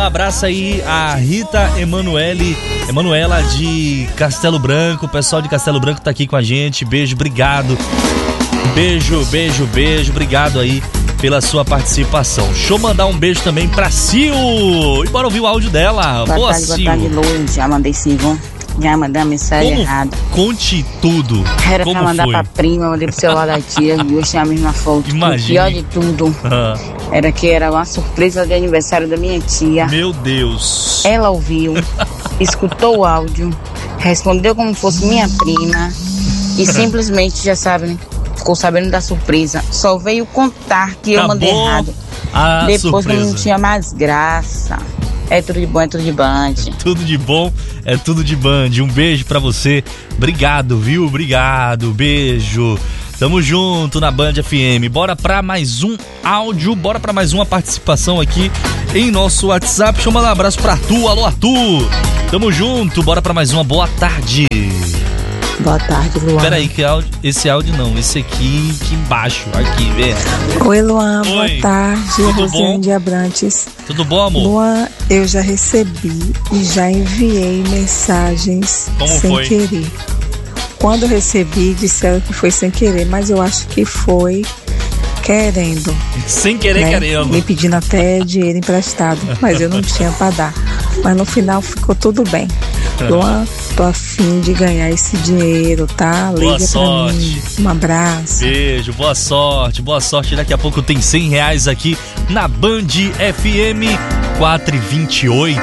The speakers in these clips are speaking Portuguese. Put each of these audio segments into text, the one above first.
um abraço aí a Rita Emanuela de Castelo Branco. O pessoal de Castelo Branco tá aqui com a gente. Beijo, obrigado. Beijo. Obrigado aí pela sua participação. Deixa eu mandar um beijo também pra Sil. E bora ouvir o áudio dela. Boa tarde, boa tarde, Lu. Já mandei sim, já mandei a mensagem errada. Conte tudo. Era pra mandar pra prima, mandei pro celular da tia e hoje é a mesma foto. Imagina. O pior de tudo era que era uma surpresa de aniversário da minha tia. Meu Deus. Ela ouviu, escutou o áudio, respondeu como fosse minha prima e simplesmente ficou sabendo da surpresa. Só veio contar que eu mandei errado. Depois não tinha mais graça. É tudo de bom, é tudo de Band. Tudo de bom, é tudo de Band. Um beijo pra você. Obrigado, viu? Obrigado, beijo. Tamo junto na Band FM. Bora pra mais um áudio, bora pra mais uma participação aqui em nosso WhatsApp. Deixa eu mandar um abraço pra Arthur. Alô, Arthur. Tamo junto, bora pra mais uma. Boa tarde. Boa tarde, Luan. Peraí, que áudio? Esse áudio não, esse aqui embaixo, aqui, vê. Oi, Luan, boa tarde. Tudo bom? De Abrantes. Tudo bom, amor? Luan, eu já recebi e já enviei mensagens sem querer. Quando eu recebi, disseram que foi sem querer, mas eu acho que foi querendo. Sem querer, né? Querendo. Me pedindo até dinheiro emprestado, mas eu não tinha pra dar. Mas no final ficou tudo bem. Luan, tô a fim de ganhar esse dinheiro, tá? Liga pra mim. Um abraço. Beijo, boa sorte. Daqui a pouco tem R$100 aqui na Band FM 4h28.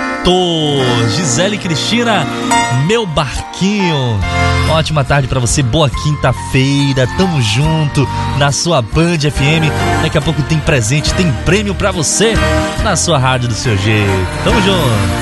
Gisele Cristina, meu barquinho. Ótima tarde pra você, boa quinta-feira. Tamo junto na sua Band FM. Daqui a pouco tem presente, tem prêmio pra você na sua rádio do seu jeito. Tamo junto.